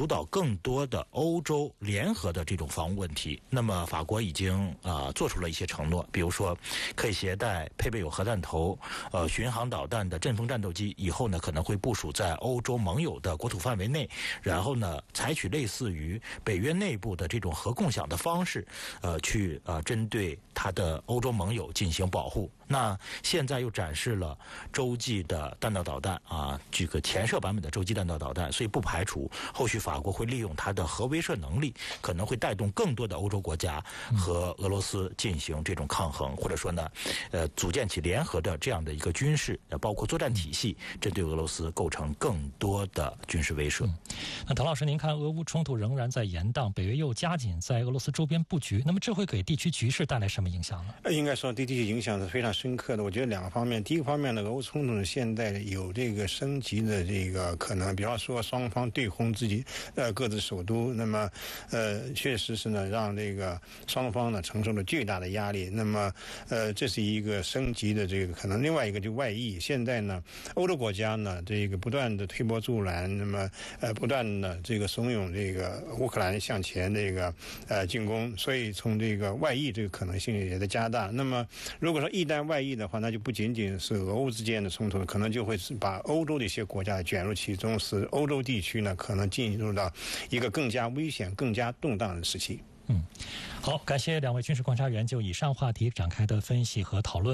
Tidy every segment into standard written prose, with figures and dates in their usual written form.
主导更多的欧洲联合的这种防务问题。那么法国已经做出了一些承诺，比如说可以携带配备有核弹头、巡航导弹的阵风战斗机，以后呢可能会部署在欧洲盟友的国土范围内，然后呢采取类似于北约内部的这种核共享的方式，去针对它的欧洲盟友进行保护。那现在又展示了洲际的弹道导弹这个前射版本的洲际弹道导弹，所以不排除后续法国会利用它的核威慑能力，可能会带动更多的欧洲国家和俄罗斯进行这种抗衡，或者说呢，组建起联合的这样的一个军事，包括作战体系，针对俄罗斯构成更多的军事威慑。 那滕老师，您看俄乌冲突仍然在延宕，北约又加紧在俄罗斯周边布局，那么这会给地区局势带来什么影响呢？ 应该说对地区影响是非常深刻的。我觉得两个方面，第一个方面呢，俄乌冲突现在有这个升级的这个可能，比方说双方对轰自己各自首都，那么确实是呢让这个双方呢承受了巨大的压力。那么这是一个升级的这个可能。另外一个就外溢，现在呢欧洲国家呢这个不断的推波助澜，那么不断的这个怂恿这个乌克兰向前这个进攻，所以从这个外溢这个可能性也在加大。那么如果说一旦外溢的话，那就不仅仅是俄乌之间的冲突，可能就会把欧洲的一些国家卷入其中，使欧洲地区呢可能进入到一个更加危险、更加动荡的时期。 好，感谢两位军事观察员就以上话题展开的分析和讨论。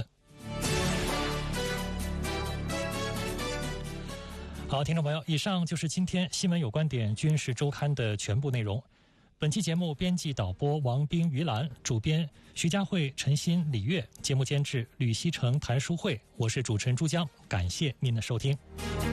好，听众朋友，以上就是今天新闻有观点军事周刊的全部内容。本期节目编辑导播王斌、于兰，主编徐佳慧、陈鑫、李月，节目监制吕希成、谭淑慧，我是主持人朱江，感谢您的收听。